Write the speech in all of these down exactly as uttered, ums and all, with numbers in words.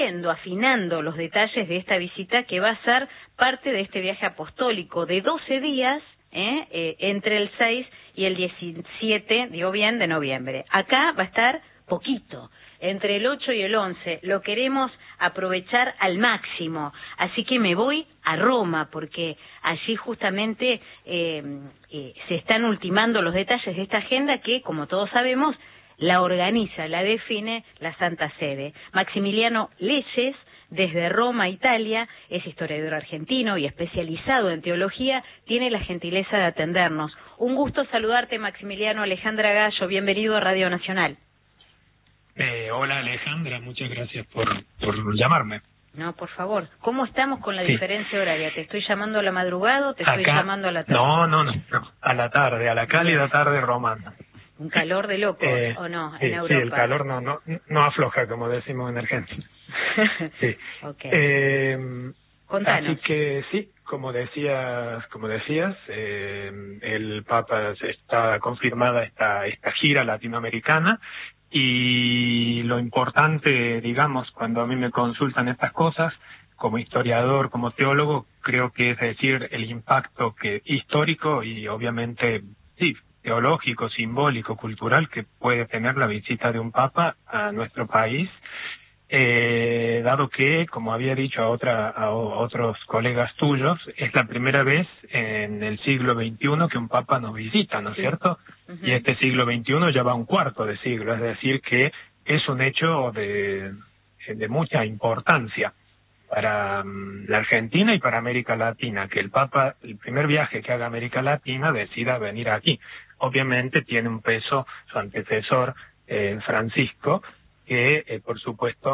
afinando los detalles de esta visita que va a ser parte de este viaje apostólico de doce días, ¿eh? Eh, entre el seis y el diecisiete, digo bien, de noviembre. Acá va a estar poquito, entre el ocho y el once, lo queremos aprovechar al máximo, así que me voy a Roma, porque allí justamente eh, eh, se están ultimando los detalles de esta agenda que, como todos sabemos, la organiza, la define la Santa Sede. Maximiliano Leyes, desde Roma, Italia, es historiador argentino y especializado en teología, tiene la gentileza de atendernos. Un gusto saludarte, Maximiliano. Alejandra Gallo, bienvenido a Radio Nacional. Eh, hola Alejandra, muchas gracias por, por llamarme. No, por favor. ¿Cómo estamos con la sí. diferencia horaria? ¿Te estoy llamando a la madrugada o te Acá, estoy llamando a la tarde? No, no, no, no, a la tarde, a la cálida tarde romana. Un calor de locos, eh, ¿o no? Sí, en Europa. Sí, el calor no, no, no afloja, como decimos en Argentina. Sí. Okay. Eh, Contanos. Así que sí, como decías, como decías, eh, el Papa está confirmada esta esta gira latinoamericana. Y lo importante, digamos, cuando a mí me consultan estas cosas, como historiador, como teólogo, creo que es decir el impacto que histórico y obviamente, sí, teológico, simbólico, cultural que puede tener la visita de un papa a nuestro país, eh, dado que, como había dicho a, otra, a otros colegas tuyos, es la primera vez en el siglo veintiuno que un papa nos visita, ¿no es sí. cierto? Uh-huh. Y este siglo veintiuno ya va un cuarto de siglo, es decir, que es un hecho de, de mucha importancia para um, la Argentina y para América Latina, que el Papa, el primer viaje que haga a América Latina, decida venir aquí. Obviamente tiene un peso su antecesor, eh, Francisco, que eh, por supuesto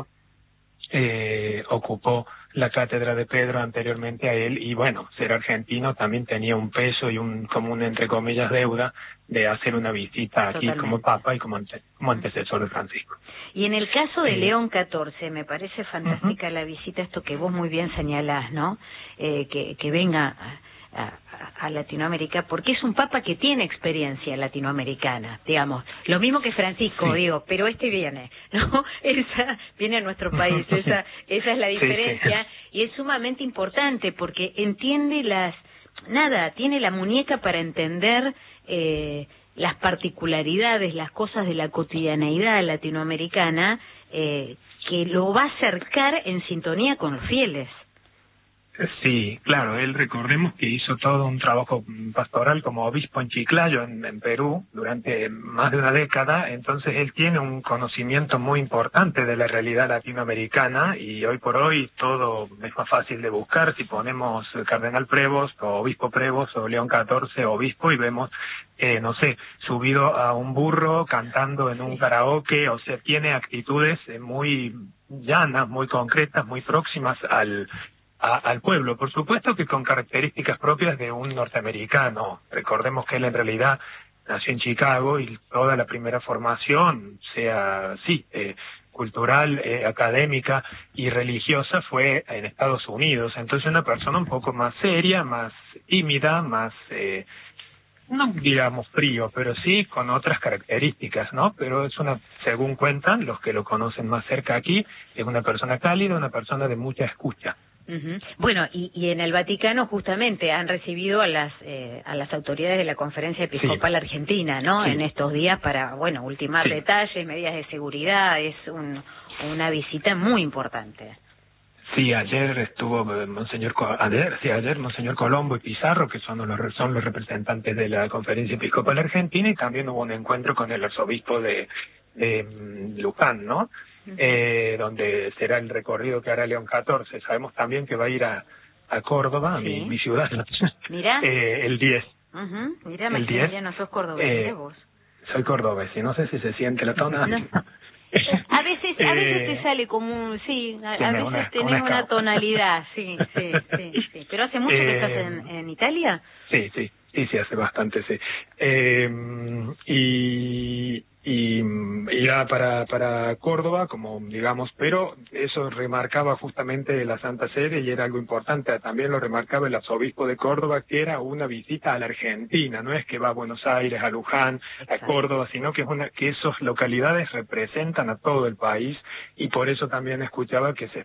eh, ocupó la cátedra de Pedro anteriormente a él, y bueno, ser argentino también tenía un peso y un como un entre comillas deuda de hacer una visita aquí Totalmente. como Papa y como, ante, como antecesor de Francisco. Y en el caso de eh, León catorce, me parece fantástica uh-huh. la visita, esto que vos muy bien señalás, ¿no? Eh, que, que venga a, a, a Latinoamérica, porque es un papa que tiene experiencia latinoamericana, digamos, lo mismo que Francisco, sí. digo, pero este viene, ¿no? Esa viene a nuestro país, esa esa es la diferencia, sí, sí. y es sumamente importante porque entiende las, nada, tiene la muñeca para entender eh, las particularidades, las cosas de la cotidianeidad latinoamericana, eh, que lo va a acercar en sintonía con los fieles. Sí, claro, él recordemos que hizo todo un trabajo pastoral como obispo en Chiclayo, en, en Perú, durante más de una década, entonces él tiene un conocimiento muy importante de la realidad latinoamericana y hoy por hoy todo es más fácil de buscar si ponemos Cardenal Prevost o Obispo Prevost o León catorce obispo y vemos, eh, no sé, subido a un burro cantando en un karaoke, o sea, tiene actitudes muy llanas, muy concretas, muy próximas al A, al pueblo, por supuesto que con características propias de un norteamericano. Recordemos que él en realidad nació en Chicago y toda la primera formación, sea, sí, eh, cultural, eh, académica y religiosa fue en Estados Unidos. Entonces una persona un poco más seria, más tímida, más, eh, no digamos frío, pero sí con otras características, ¿no? Pero es una, según cuentan los que lo conocen más cerca aquí, es una persona cálida, una persona de mucha escucha. Uh-huh. Bueno, y, y en el Vaticano justamente han recibido a las eh, a las autoridades de la Conferencia Episcopal sí. Argentina, ¿no? Sí. En estos días para, bueno, ultimar sí. detalles, medidas de seguridad, es un, una visita muy importante. Sí, ayer estuvo Monseñor ayer, sí, ayer Monseñor Colombo y Pizarro, que son los son los representantes de la Conferencia Episcopal Argentina, y también hubo un encuentro con el arzobispo de, de Luján, ¿no? Eh, donde será el recorrido que hará León catorce. Sabemos también que va a ir a, a Córdoba, a sí. mi, mi ciudad, Mira. eh, el diez. Uh-huh. Mira, Maximiliano, sos cordobés, eh, vos. Soy cordobés, y no sé si se siente la tona. No. A veces, a veces te sale como un, sí, a, a veces una, tenés una, una tonalidad, sí, sí, sí, sí. ¿Pero hace mucho eh, que estás en, en Italia? Sí, sí, sí, sí, hace bastante, sí. Eh, y... y irá para para Córdoba, como digamos, pero eso remarcaba justamente la Santa Sede y era algo importante, también lo remarcaba el arzobispo de Córdoba, que era una visita a la Argentina, no es que va a Buenos Aires, a Luján, Exacto. a Córdoba, sino que es una que esas localidades representan a todo el país, y por eso también escuchaba que se